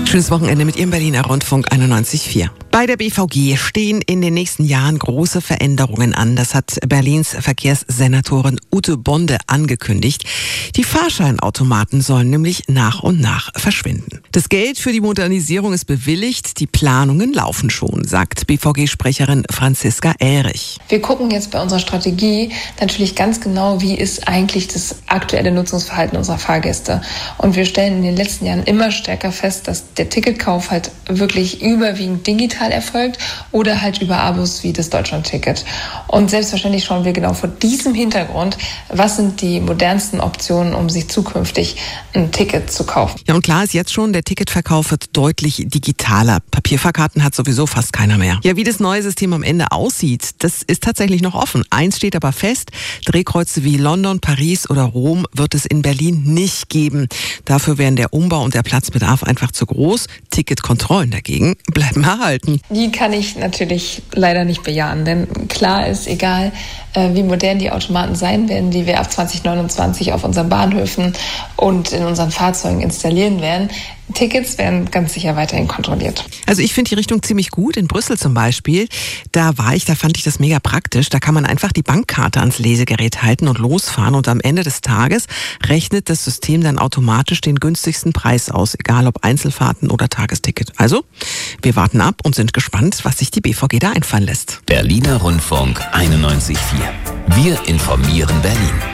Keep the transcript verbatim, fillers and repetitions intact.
Schönes Wochenende mit Ihrem Berliner Rundfunk einundneunzig Komma vier. Bei der B V G stehen in den nächsten Jahren große Veränderungen an. Das hat Berlins Verkehrssenatorin Ute Bonde angekündigt. Die Fahrscheinautomaten sollen nämlich nach und nach verschwinden. Das Geld für die Modernisierung ist bewilligt. Die Planungen laufen schon, sagt B V G-Sprecherin Franziska Ehrich. Wir gucken jetzt bei unserer Strategie natürlich ganz genau, wie ist eigentlich das aktuelle Nutzungsverhalten unserer Fahrgäste. Und wir stellen in den letzten Jahren immer stärker fest, dass der Ticketkauf halt wirklich überwiegend digital erfolgt oder halt über Abos wie das Deutschlandticket. Und selbstverständlich schauen wir genau vor diesem Hintergrund, was sind die modernsten Optionen, um sich zukünftig ein Ticket zu kaufen. Ja, und klar ist jetzt schon, der Ticketverkauf wird deutlich digitaler. Papierfahrkarten hat sowieso fast keiner mehr. Ja, wie das neue System am Ende aussieht, das ist tatsächlich noch offen. Eins steht aber fest, Drehkreuze wie London, Paris oder Rom wird es in Berlin nicht geben. Dafür wären der Umbau und der Platzbedarf einfach zu groß. Ticketkontrollen dagegen bleiben erhalten. Die kann ich natürlich leider nicht bejahen, denn klar ist, egal äh, wie modern die Automaten sein werden, die wir ab zwanzig neunundzwanzig auf unseren Bahnhöfen und in unseren Fahrzeugen installieren werden, Tickets werden ganz sicher weiterhin kontrolliert. Also ich finde die Richtung ziemlich gut. In Brüssel zum Beispiel, da war ich, da fand ich das mega praktisch. Da kann man einfach die Bankkarte ans Lesegerät halten und losfahren und am Ende des Tages rechnet das System dann automatisch den günstigsten Preis aus, egal ob Einzelfahrten oder Tagesticket. Also, wir warten ab und sind gespannt, was sich die B V G da einfallen lässt. Berliner Rundfunk einundneunzig Komma vier. Wir informieren Berlin.